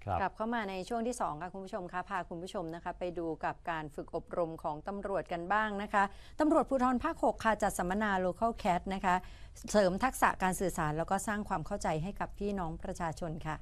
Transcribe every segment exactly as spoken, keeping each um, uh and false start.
กลับเข้ามาในช่วงที่สองค่ะคุณผู้ชมคะพาคุณผู้ชมนะคะไปดูกับการฝึกอบรมของตำรวจกันบ้างนะคะตำรวจภูธรภาคหกค่ะจัดสัมมนา Local Cat นะคะเสริมทักษะการสื่อสารแล้วก็สร้างความเข้าใจให้กับพี่น้องประชาชนค่ะ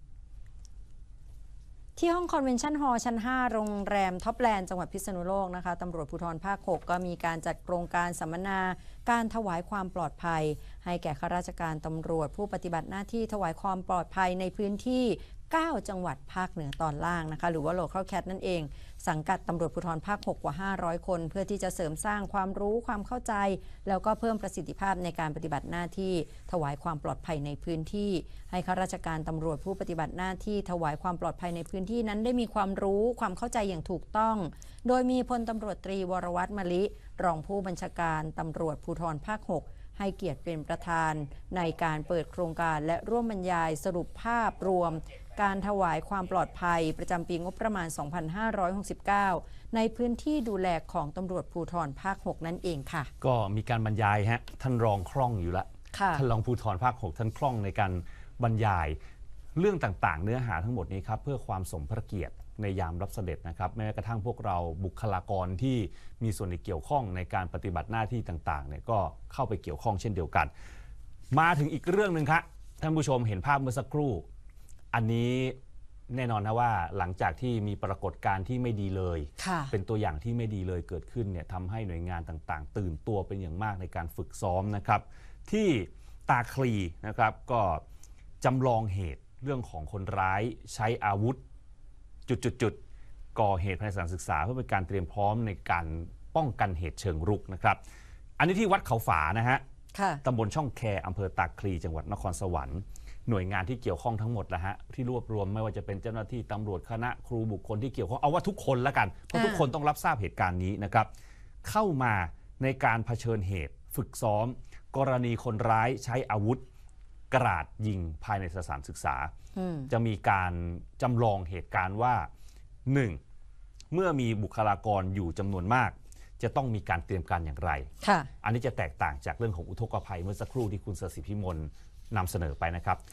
ที่ห้องคอนเวนชั่นฮอลล์ชั้นห้าโรงแรมท็อปแลนด์จังหวัดพิษณุโลกนะคะตำรวจภูธรภาคหกก็มีการจัดโครงการสัมมนาการถวายความปลอดภัยให้แก่ข้าราชการตำรวจผู้ปฏิบัติหน้าที่ถวายความปลอดภัยในพื้นที่เก้าจังหวัดภาคเหนือตอนล่างนะคะหรือว่า Local Cat นั่นเองสังกัดตำรวจภูธรภาคหกกว่าห้าร้อยคนเพื่อที่จะเสริมสร้างความรู้ความเข้าใจแล้วก็เพิ่มประสิทธิภาพในการปฏิบัติหน้าที่ถวายความปลอดภัยในพื้นที่ให้ข้าราชการตำรวจผู้ปฏิบัติหน้าที่ถวายความปลอดภัยในพื้นที่นั้นได้มีความรู้ความเข้าใจอย่างถูกต้องโดยมีพลตำรวจตรีวรวัฒน์มะลิรองผู้บัญชาการตำรวจภูธรภาคหกให้เกียรติเป็นประธานในการเปิดโครงการและร่วมบรรยายสรุปภาพรวมการถวายความปลอดภัยประจำปีงบประมาณ สองพันห้าร้อยหกสิบเก้า ในพื้นที่ดูแลของตำรวจภูธรภาคหกนั่นเองค่ะก็มีการบรรยายฮะท่านรองคล่องอยู่ละท่านรองภูธรภาคหกท่านคล่องในการบรรยายเรื่องต่างๆเนื้อหาทั้งหมดนี้ครับเพื่อความสมพระเกียรติในยามรับเสด็จนะครับแม้กระทั่งพวกเราบุคลากรที่มีส่วนในเกี่ยวข้องในการปฏิบัติหน้าที่ต่างๆเนี่ยก็เข้าไปเกี่ยวข้องเช่นเดียวกันมาถึงอีกเรื่องหนึ่งครับท่านผู้ชมเห็นภาพเมื่อสักครู่อันนี้แน่นอนนะว่าหลังจากที่มีปรากฏการณ์ที่ไม่ดีเลยเป็นตัวอย่างที่ไม่ดีเลยเกิดขึ้นเนี่ยทำให้หน่วยงานต่างๆตื่นตัวเป็นอย่างมากในการฝึกซ้อมนะครับที่ตาคลีนะครับก็จำลองเหตุเรื่องของคนร้ายใช้อาวุธจุดๆๆก่อเหตุภายในสถานศึกษาเพื่อเป็นการเตรียมพร้อมในการป้องกันเหตุเชิงรุกนะครับอันนี้ที่วัดเขาฝานะฮะตำบลช่องแคอำเภอตาคลีจังหวัดนครสวรรค์หน่วยงานที่เกี่ยวข้องทั้งหมดนะฮะที่รวบรวมไม่ว่าจะเป็นเจ้าหน้าที่ตำรวจคณะครูบุคคลที่เกี่ยวข้องเอาว่าทุกคนละกันเพราะทุกคนต้องรับทราบเหตุการณ์นี้นะครับเข้ามาในการเผชิญเหตุฝึกซ้อมกรณีคนร้ายใช้อาวุธกราดยิงภายในสถานศึกษาจะมีการจำลองเหตุการณ์ว่าหนึ่งเมื่อมีบุคลากรอยู่จำนวนมากจะต้องมีการเตรียมการอย่างไรอันนี้จะแตกต่างจากเรื่องของอุทกภัยเมื่อสักครู่ที่คุณศศิพิมลนำเสนอไปนะครับ